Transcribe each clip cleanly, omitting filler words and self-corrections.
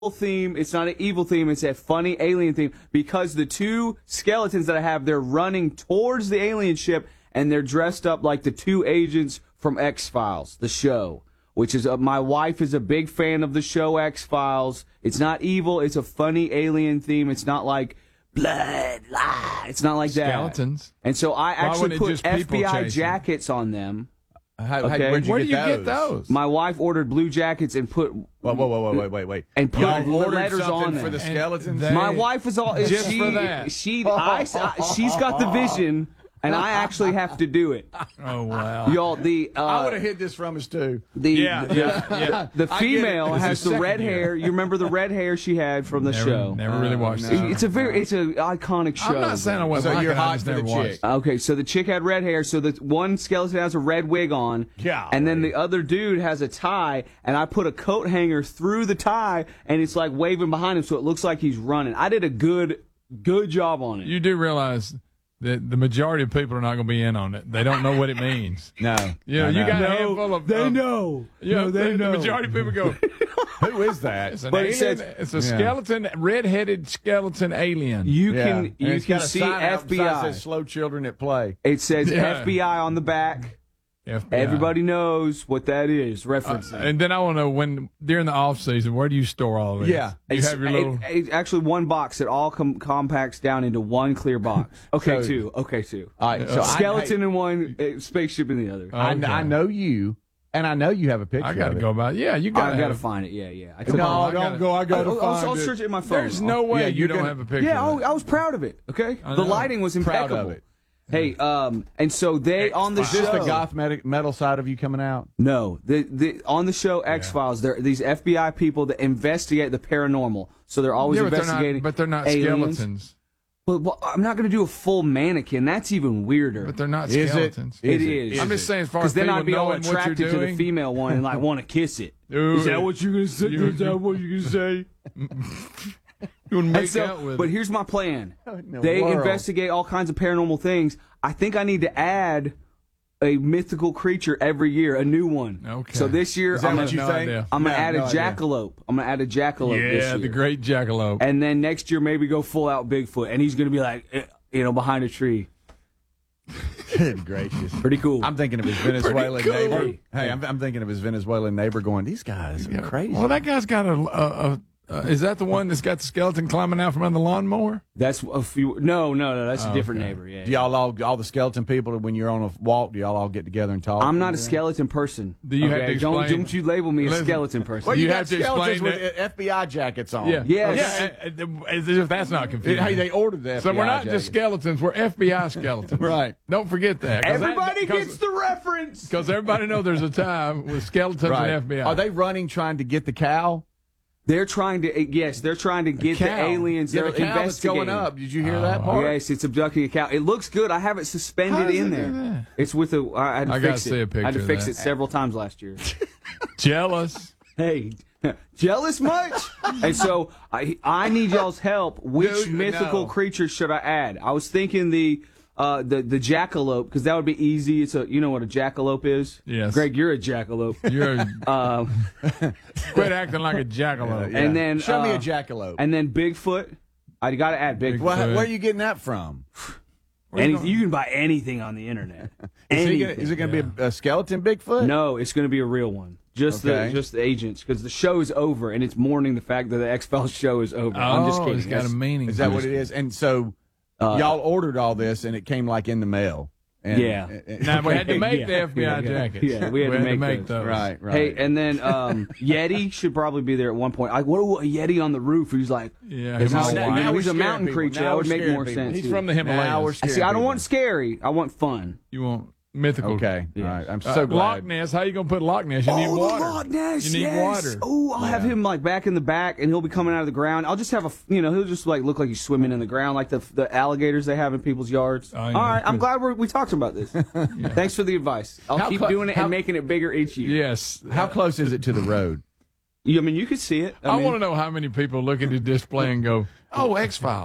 theme. It's not an evil theme. It's a funny alien theme because the two skeletons that I have, they're running towards the alien ship and they're dressed up like the two agents from X-Files, the show, which is my wife is a big fan of the show X-Files. It's not evil. It's a funny alien theme. It's not like blood. It's not like that. Skeletons. And so I actually put just people FBI chasing? jackets on them. Okay. Where do you get those? My wife ordered blue jackets and put Wait. and put Y'all ordered letters something on them. for the skeletons? They- My wife is all Just she, for that. she's got the vision, and I actually have to do it. Oh, wow. Y'all, I would have hid this from us, too. Yeah. the female It's has the the second red year. hair. You remember the red hair she had from the show? Never really watched no. it. It's an iconic show. I'm not saying I wasn't So like you're it, I hot just for the never watched chick. it. Okay, so the chick had red hair, so the one skeleton has a red wig on, and then the other dude has a tie, and I put a coat hanger through the tie, and it's like waving behind him, so it looks like he's running. I did a good job on it. You do realize that the majority of people are not going to be in on it. They don't know what it means. No. You know, you got a handful of... They know. Yeah, No, they know. The majority of people go, Who is that? it's an But it alien, says- it's a skeleton, red-headed skeleton alien. You Yeah. can And you it's can got a see sign out beside that FBI. says slow children at play. It says Yeah. FBI on the back. FBI. Everybody knows what that is. Referencing. And then I want to know, when during the off season, where do you store all of this? Yeah. You have your little... It's actually one box that all compacts down into one clear box. Okay, So- two. Okay, two. All right, so Skeleton in one, spaceship in the other. I know you, and I know you have a picture. I got to of it. go about... Yeah, you got I gotta to find it. Yeah. I No, I don't gotta- go. I gotta I'll find it. search it in my phone. There's no way Yeah, you you're don't gonna- have a picture Yeah, of it. I was proud of it. Okay, I the know. lighting was Proud impeccable. of it. Hey, and so they on the Is show. this the goth metal side of you coming out? No, the on the show X Files, there are these FBI people that investigate the paranormal. So they're always Yeah, investigating. but they're not aliens. skeletons. Well, I'm not going to do a full mannequin. That's even weirder. But they're not Is it? skeletons. It is. I'm just saying, as far as Because then people I'd be all knowing what you're attracted to the doing. female one and like want to kiss it. Ooh. Is that what you're going to say? Is that what you're going to say? You want to make And so, out with but it. here's my plan. the They world? investigate all kinds of paranormal things. I think I need to add a mythical creature every year, a new one. Okay. So this year, Is that I'm what you gonna think? I'm gonna No, add no a idea. jackalope. I'm gonna add a jackalope this Yeah, year. the great jackalope. And then next year, maybe go full out Bigfoot, and he's gonna be like, behind a tree. Good gracious. Pretty cool. I'm thinking of his Venezuelan cool. neighbor. Hey, I'm thinking of his Venezuelan neighbor going, these guys are crazy. Well, that guy's got is that the one that's got the skeleton climbing out from under the lawnmower? That's a few. No, that's a different neighbor. Yeah. Do y'all all the skeleton people, when you're on a walk, do y'all all get together and talk? I'm not a skeleton person. Do you have to Don't explain- you label me a Listen, skeleton person? Well, You you have have to explain skeletons with FBI jackets on. Yeah. Yes. As if that's not confusing. Hey, they ordered that. So we're not just skeletons, we're FBI skeletons. Right. Don't forget that. Everybody gets the reference. Because everybody knows there's a time with skeletons Right. and FBI. Are they running trying to get the cow? They're trying to get the cow. aliens. Yeah, They're the cow that's investigating. going up. Did you hear that part? Yes, it's abducting a cow. It looks good. I have it suspended How does in it there. do that? It's with a. I had to I fix gotta it. see a picture I had to of fix that. it several times last year. Jealous. Hey, jealous much? And so I need y'all's help. Which Dude, mythical no. creature should I add? I was thinking the jackalope, because that would be easy. It's you know what a jackalope is? Yes. Greg, you're a jackalope. You're quit acting like a jackalope. Yeah. And then show me a jackalope. And then Bigfoot. I got to add Bigfoot. Well, where are you getting that from? You can buy anything on the internet. Is it going to be a skeleton Bigfoot? No, it's going to be a real one. Just Okay. the agents, because the show is over and it's mourning the fact that the X-Files show is over. I'm just kidding. It's got a meaning. Is that what it is? And so y'all ordered all this, and it came like in the mail. And, Yeah. Now, we had to make the FBI yeah. jackets. Yeah, we had to make those. Right. Hey, and then Yeti should probably be there at one point. What a Yeti on the roof? He's like, Yeah, he's, he's a, all white. he's a mountain creature. Now That would we're make scaring more people. sense. He's too. from the Now we're Himalayas. scaring See, I don't people. want scary. I want fun. You want mythical. Okay. Yeah. All right. I'm so glad. Loch Ness. How you gonna put Loch Ness? You need the water. Loch Ness, You need yes. water. Oh, I'll have him like back in the back, and he'll be coming out of the ground. I'll just have he'll just like look like he's swimming in the ground, like the alligators they have in people's yards. Oh, yeah. All right, I'm glad we talked about this. Thanks for the advice. I'll keep doing it and making it bigger each year. Yes. How close is it to the road? I mean, you could see it. I want to know how many people look at the display and go, "Oh, X-Files."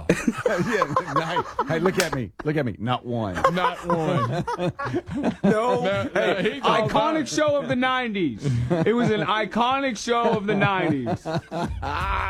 Hey, look at me. Look at me. Not one. Not one. No, Hey, he's all iconic about- show of the '90s. It was an iconic show of the '90s.